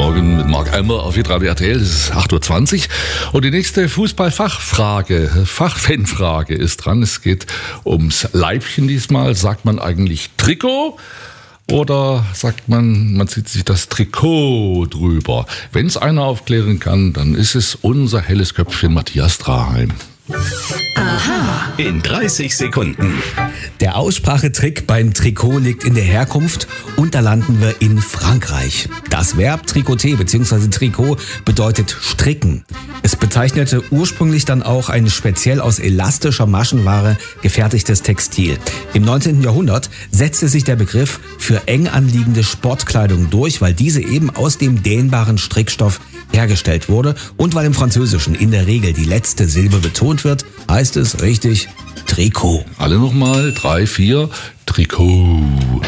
Morgen mit Marc Almer auf Hitradio RTL. Es ist 8.20 Uhr. Und die nächste Fachfanfrage ist dran. Es geht ums Leibchen diesmal. Sagt man eigentlich Trikot? Oder sagt man zieht sich das Trikot drüber? Wenn es einer aufklären kann, dann ist es unser helles Köpfchen Matthias Draheim. Aha. In 30 Sekunden. Der Aussprachetrick beim Trikot liegt in der Herkunft und da landen wir in Frankreich. Das Verb tricoter bzw. Trikot bedeutet stricken. Es bezeichnete ursprünglich dann auch ein speziell aus elastischer Maschenware gefertigtes Textil. Im 19. Jahrhundert setzte sich der Begriff für eng anliegende Sportkleidung durch, weil diese eben aus dem dehnbaren Strickstoff hergestellt wurde und weil im Französischen in der Regel die letzte Silbe betont wird, heißt es richtig Trikot. Alle nochmal, 3, 4, Trikot.